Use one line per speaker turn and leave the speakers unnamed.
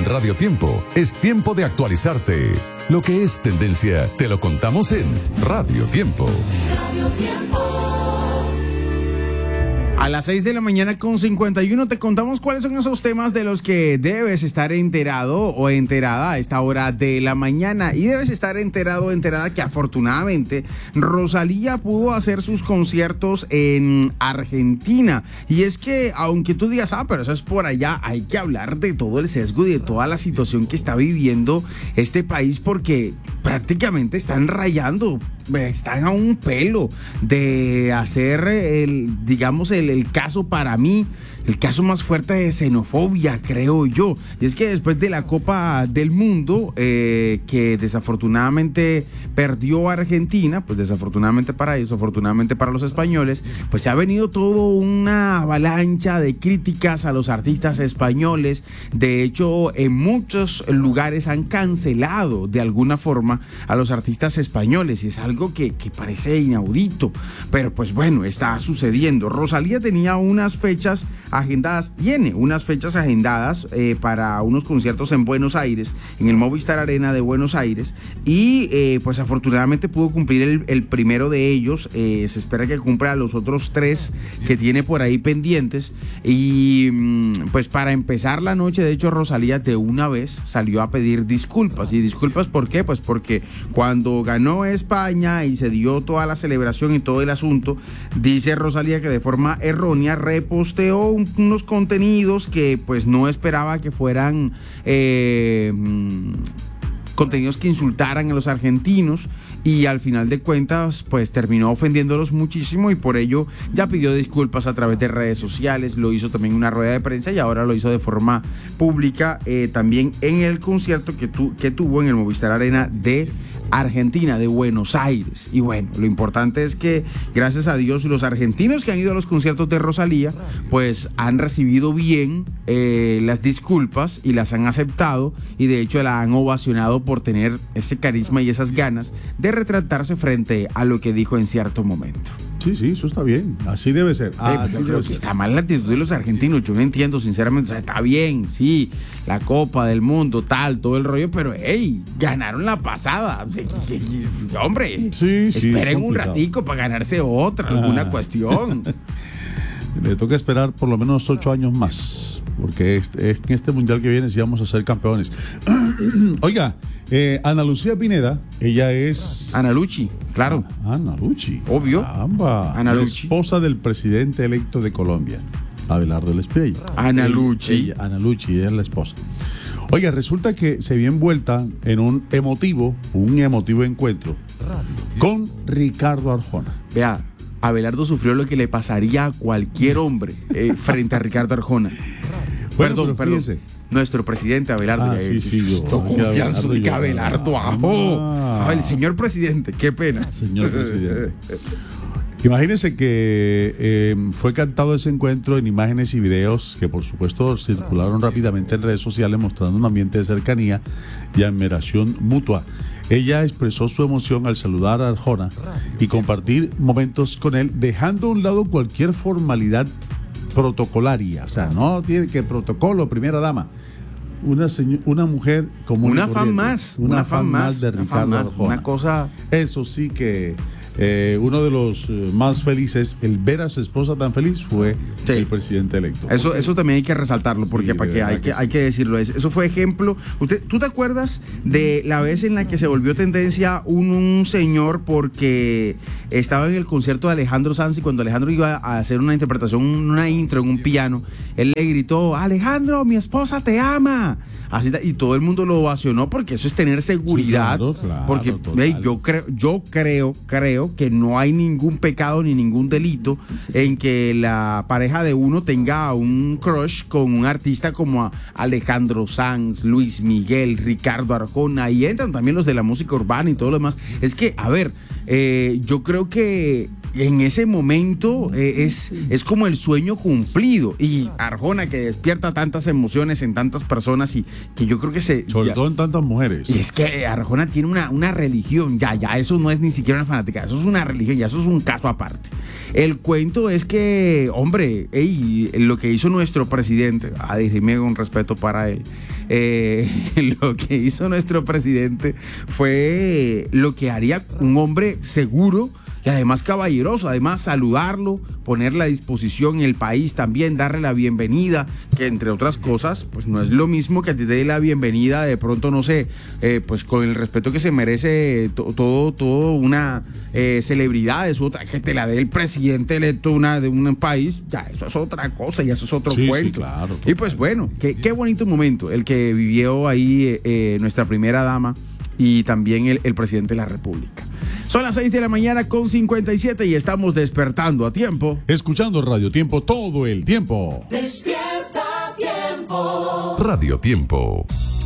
Radio Tiempo es tiempo de actualizarte. Lo que es tendencia, te lo contamos en Radio Tiempo.
Radio Tiempo.
A las 6 de la mañana con 51 te contamos cuáles son esos temas de los que debes estar enterado o enterada a esta hora de la mañana. Y debes estar enterado o enterada que afortunadamente Rosalía pudo hacer sus conciertos en Argentina. Y es que aunque tú digas, pero eso es por allá, hay que hablar de todo el sesgo y de toda la situación que está viviendo este país, porque prácticamente están rayando, están a un pelo de hacer el caso, para mí, el caso más fuerte de xenofobia, creo yo. Y es que después de la Copa del Mundo, que desafortunadamente perdió Argentina, pues desafortunadamente para ellos, afortunadamente para los españoles, pues se ha venido toda una avalancha de críticas a los artistas españoles. De hecho, en muchos lugares han cancelado de alguna forma a los artistas españoles, y es algo que parece inaudito, pero pues bueno, está sucediendo. Rosalía tiene unas fechas agendadas para unos conciertos en Buenos Aires, en el Movistar Arena de Buenos Aires, y pues afortunadamente pudo cumplir el primero de ellos. Se espera que cumpla los otros 3 que tiene por ahí pendientes, y pues para empezar la noche, de hecho, Rosalía de una vez salió a pedir disculpas. ¿Y disculpas por qué? Pues porque cuando ganó España y se dio toda la celebración y todo el asunto, dice Rosalía que de forma errónea reposteó unos contenidos que pues no esperaba que fueran contenidos que insultaran a los argentinos, y al final de cuentas pues terminó ofendiéndolos muchísimo, y por ello ya pidió disculpas a través de redes sociales. Lo hizo también en una rueda de prensa y ahora lo hizo de forma pública también en el concierto que tuvo en el Movistar Arena de Argentina, de Buenos Aires. Y bueno, lo importante es que gracias a Dios los argentinos que han ido a los conciertos de Rosalía pues han recibido bien las disculpas y las han aceptado, y de hecho la han ovacionado por tener ese carisma y esas ganas de retratarse frente a lo que dijo en cierto momento.
Sí, eso está bien, así debe ser.
Yo creo que está mal la actitud de los argentinos, yo no entiendo sinceramente. O sea, está bien, sí, la Copa del Mundo, todo el rollo, pero ganaron la pasada. Hombre, esperen un ratico para ganarse otra, alguna cuestión.
Le toca esperar por lo menos 8 años más, porque en este mundial que viene sí vamos a ser campeones. Oiga, Ana Lucía Pineda, ella es...
Ana Luchi, claro.
Ana Luchi.
Obvio.
La esposa del presidente electo de Colombia, Abelardo Lesprey.
Ana Luchi,
ella es la esposa. Oiga, resulta que se vio envuelta en un emotivo encuentro con Ricardo Arjona.
Vea, Abelardo sufrió lo que le pasaría a cualquier hombre frente a Ricardo Arjona. Perdón. Nuestro presidente Abelardo. Confianza de que Abelardo. El señor presidente, qué pena.
Señor presidente. Imagínense que fue cantado ese encuentro en imágenes y videos que por supuesto circularon rápidamente en redes sociales, mostrando un ambiente de cercanía y admiración mutua. Ella expresó su emoción al saludar a Arjona y compartir momentos con él, dejando a un lado cualquier formalidad protocolaria. O sea, no tiene que protocolo, primera dama. Una mujer común.
Una fan más
de Ricardo Arjona.
Una cosa.
Eso sí que uno de los más felices, el ver a su esposa tan feliz, fue el presidente electo.
Eso también hay que resaltarlo, porque hay que decirlo. Eso fue ejemplo. ¿Tú te acuerdas de la vez en la que se volvió tendencia un señor porque estaba en el concierto de Alejandro Sanz, y cuando Alejandro iba a hacer una interpretación, una intro en un piano, él le gritó: Alejandro, mi esposa te ama. Así, y todo el mundo lo ovacionó, porque eso es tener seguridad.
Sí, claro,
porque yo creo que no hay ningún pecado ni ningún delito en que la pareja de uno tenga un crush con un artista como Alejandro Sanz, Luis Miguel, Ricardo Arjona, y entran también los de la música urbana y todo lo demás. Es que, a ver, yo creo que en ese momento es como el sueño cumplido. Y Arjona, que despierta tantas emociones en tantas personas y que yo creo que
sobre todo en tantas mujeres.
Y es que Arjona tiene una religión, ya eso no es ni siquiera una fanática, eso es una religión, ya eso es un caso aparte. El cuento es que, hombre, lo que hizo nuestro presidente, dime con respeto para él, lo que hizo nuestro presidente fue lo que haría un hombre seguro y además caballeroso, además saludarlo, ponerle a disposición en el país también, darle la bienvenida, que entre otras cosas, pues no es lo mismo que te dé la bienvenida de pronto, no sé, pues con el respeto que se merece todo una celebridad, es otra, que te la dé el presidente electo de un país, ya eso es otra cosa, ya eso es otro cuento.
Sí, claro.
Y pues bueno, qué bonito momento el que vivió ahí nuestra primera dama y también el presidente de la República. Son las 6 de la mañana con 57 y estamos despertando a tiempo.
Escuchando Radio Tiempo todo el tiempo.
Despierta a tiempo. Radio Tiempo.